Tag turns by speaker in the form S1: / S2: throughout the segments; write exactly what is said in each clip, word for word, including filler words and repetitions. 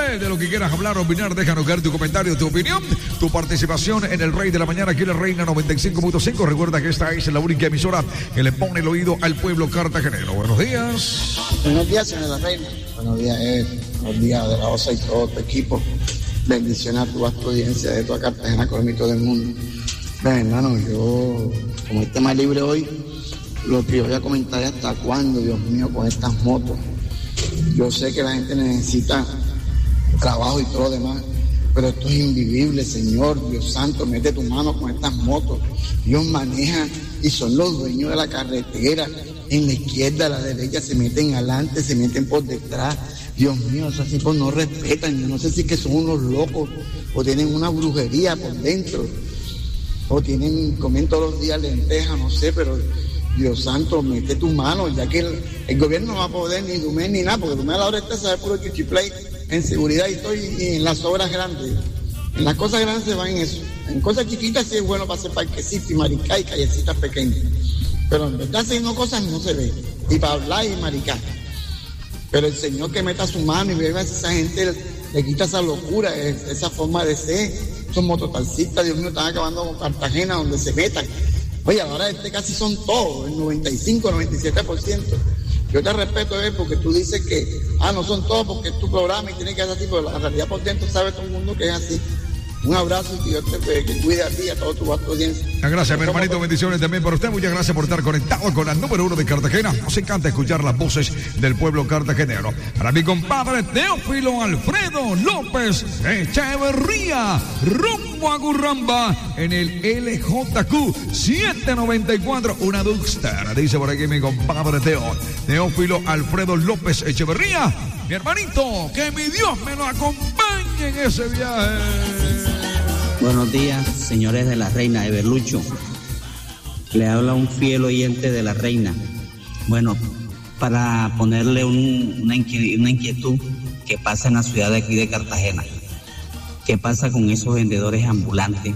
S1: de lo que quieras hablar, opinar, déjanos caer tu comentario, tu opinión, tu participación en el Rey de la Mañana, aquí en la Reina noventa y cinco punto cinco. Recuerda que esta es la única emisora que le pone el oído al pueblo cartagenero. Buenos días.
S2: Buenos días, señora La Reina. Buenos días, Ed. Buenos días de la O S A y todo tu equipo. Bendiciones a tu vasta audiencia de toda Cartagena, Colombia y todo el mundo. Ven, hermano, yo, como el tema libre hoy, lo que yo voy a comentar es hasta cuándo, Dios mío, con estas motos. Yo sé que la gente necesita trabajo y todo lo demás, pero esto es invivible, Señor. Dios santo, mete tu mano con estas motos. Dios maneja y son los dueños de la carretera. En la izquierda, a la derecha, se meten adelante, se meten por detrás. Dios mío, esos tipos no respetan. Yo no sé si es que son unos locos o tienen una brujería por dentro o tienen, comen todos los días lentejas, no sé, pero Dios santo, mete tu mano, ya que el, el gobierno no va a poder ni Dumé ni nada, porque Dumé a la hora está sabe puro chichiplay en seguridad y todo, y, y en las obras grandes. En las cosas grandes se va en eso. En cosas chiquitas sí es bueno para hacer parquecitos y maricá y callecitas pequeñas. Pero en verdad haciendo cosas no se ve. Y para hablar y maricar. Pero el Señor que meta su mano y vea a esa gente, le, le quita esa locura, esa forma de ser. Esos mototaxistas, Dios mío, están acabando con Cartagena donde se metan. Oye, ahora este casi son todos, el noventa y cinco, noventa y siete por ciento. Yo te respeto, eh, porque tú dices que, ah, no son todos porque es tu programa y tienes que hacer así, pero la realidad por dentro sabe todo el mundo que es así. Un abrazo y que Dios te que cuide a ti y a todo tu vasto audiencia.
S1: Gracias, mi hermanito, bendiciones también para usted. Muchas gracias por estar conectado con la número uno de Cartagena. Nos encanta escuchar las voces del pueblo cartagenero. Para mi compadre Teófilo Alfredo López Echeverría, rumbo a Gurramba en el L J Q setecientos noventa y cuatro, una Duster. Dice por aquí mi compadre Teo, Teófilo Alfredo López Echeverría. Mi hermanito, que mi Dios me lo acompañe en ese viaje.
S3: Buenos días, señores de la Reina, Everlucho. Le habla un fiel oyente de la Reina. Bueno, para ponerle un, una, inquietud, una inquietud que pasa en la ciudad de aquí de Cartagena. ¿Qué pasa con esos vendedores ambulantes?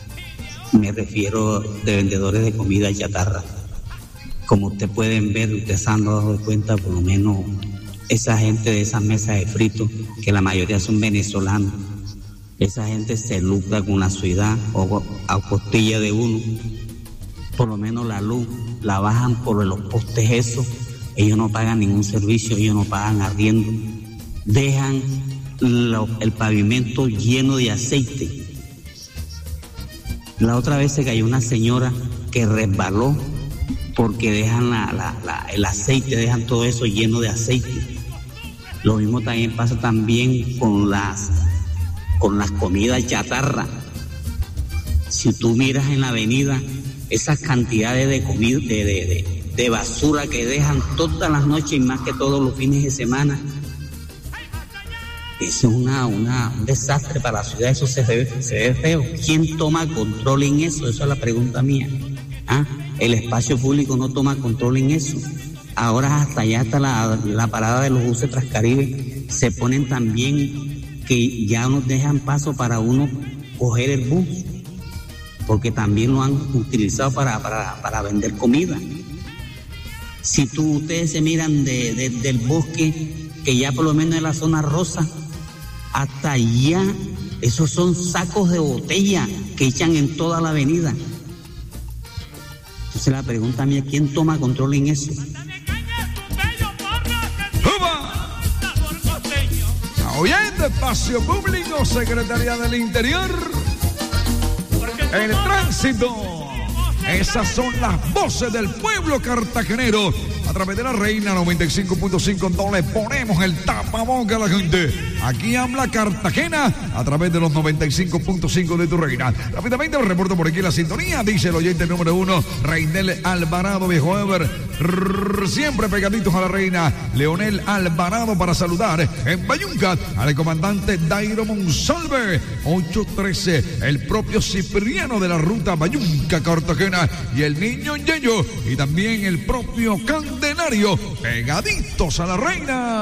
S3: Me refiero de vendedores de comida chatarra. Como ustedes pueden ver, ustedes se han dado cuenta, por lo menos esa gente de esas mesas de fritos, que la mayoría son venezolanos. Esa gente se lucra con la ciudad o a costilla de uno. Por lo menos la luz la bajan por los postes esos. Ellos no pagan ningún servicio, ellos no pagan arriendo. Dejan lo, el pavimento lleno de aceite. La otra vez se cayó una señora que resbaló porque dejan la, la, la, el aceite, dejan todo eso lleno de aceite. Lo mismo también pasa también con las con las comidas chatarra. Si tú miras en la avenida esas cantidades de comida, de, de, de, de basura que dejan todas las noches y más que todos los fines de semana, eso es una, una, un desastre para la ciudad. Eso se ve, se ve feo. ¿Quién toma control en eso? Esa es la pregunta mía. ¿Ah? El espacio público no toma control en eso. Ahora hasta allá hasta la, la parada de los buses Transcaribe se ponen también que ya nos dejan paso para uno coger el bus, porque también lo han utilizado para, para, para vender comida. Si tú, ustedes se miran de, de, del bosque, que ya por lo menos en la zona rosa, hasta allá, esos son sacos de botella que echan en toda la avenida. Entonces la pregunta mía, ¿quién toma control en eso?
S1: Oyendo Espacio Público, Secretaría del Interior, el tránsito. Esas son las voces del pueblo cartagenero. A través de la Reina noventa y cinco punto cinco, donde le ponemos el tapaboca a la gente. Aquí habla Cartagena a través de los noventa y cinco punto cinco de tu Reina. Rápidamente el reporto por aquí en la sintonía. Dice el oyente número uno, Reinel Alvarado, viejo Ever. Rrr, siempre pegaditos a la Reina. Leonel Alvarado para saludar en Bayunca al comandante Dairo Monsalve. ocho trece, el propio Cipriano de la ruta Bayunca, Cartagena. Y el niño Yeyo. Y también el propio Candelario. Pegaditos a la Reina.